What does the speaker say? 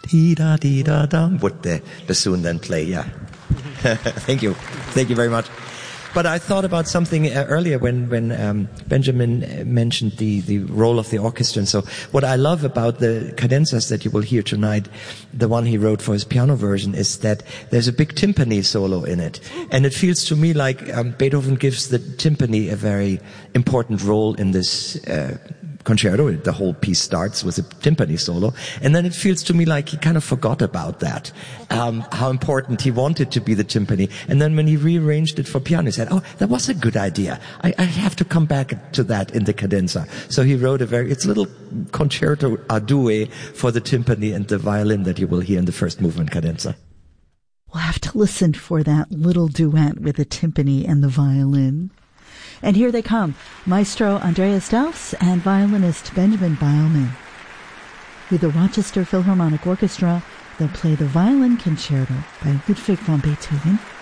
Dee-da-dee-da-da, would the bassoon then play, yeah. Thank you very much. But I thought about something earlier when Benjamin mentioned the role of the orchestra. And so what I love about the cadenzas that you will hear tonight, the one he wrote for his piano version, is that there's a big timpani solo in it. And it feels to me like Beethoven gives the timpani a very important role in this concerto. The whole piece starts with a timpani solo, and then it feels to me like he kind of forgot about that, how important he wanted to be the timpani. And then when he rearranged it for piano, he said, "Oh, that was a good idea. I have to come back to that in the cadenza." So he wrote it's a little concerto a due for the timpani and the violin that you will hear in the first movement cadenza. We'll have to listen for that little duet with the timpani and the violin. And here they come, Maestro Andreas Daufs and violinist Benjamin Beilman. With the Rochester Philharmonic Orchestra, they'll play the Violin Concerto by Ludwig van Beethoven,